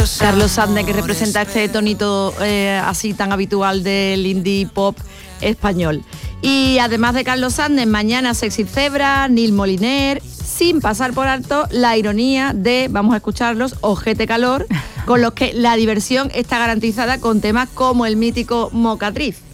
Carlos Sandne, que representa este tonito así tan habitual del indie pop español. Y además de Carlos Sandne, mañana Sexy Zebra, Neil Moliner, sin pasar por alto la ironía de, vamos a escucharlos, Ojete Calor, con los que la diversión está garantizada con temas como el mítico Mocatriz.